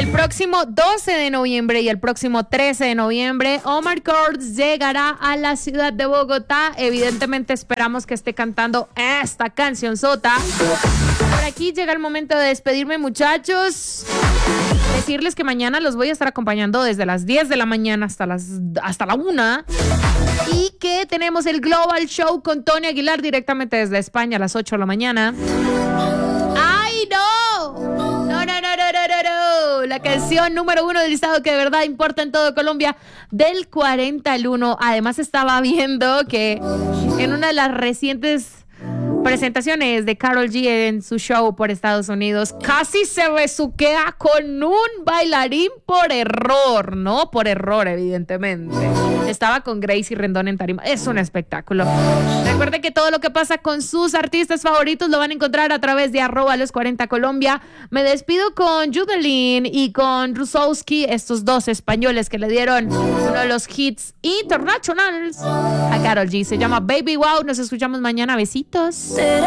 El próximo 12 de noviembre y el próximo 13 de noviembre, Omar Courtz llegará a la ciudad de Bogotá. Evidentemente esperamos que esté cantando esta cancionzota. Por aquí llega el momento de despedirme, muchachos. Decirles que mañana los voy a estar acompañando desde las 10 de la mañana hasta la 1. Y que tenemos el Global Show con Tony Aguilar directamente desde España a las 8 de la mañana. ¡Ay, no! No. La canción número 1 del listado que de verdad importa en todo Colombia, del 40 al 1. Además estaba viendo que en una de las recientes presentaciones de Karol G en su show por Estados Unidos, casi se besuquea con un bailarín por error, ¿no? Por error, evidentemente. Estaba con Gracie Rendón en tarima. Es un espectáculo. Recuerden que todo lo que pasa con sus artistas favoritos lo van a encontrar a través de @los40colombia. Me despido con Judelin y con Rusowski, estos dos españoles que le dieron uno de los hits internacionales a Karol G. Se llama Baby Wow. Nos escuchamos mañana. Besitos.